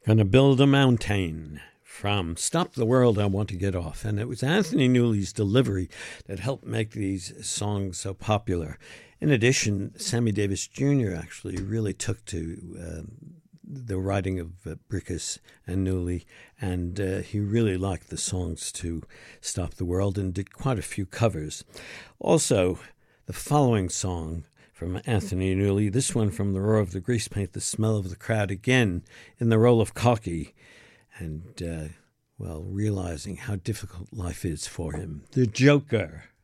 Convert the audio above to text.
Gonna Build a Mountain from Stop the World, I Want to Get Off. And it was Anthony Newley's delivery that helped make these songs so popular. In addition, Sammy Davis Jr. actually really took to the writing of Brickus and Newley, and he really liked the songs to Stop the World and did quite a few covers. Also, the following song from Anthony Newley, this one from The Roar of the Grease Paint, The Smell of the Crowd, again in the role of Cocky, and, realizing how difficult life is for him. The Joker.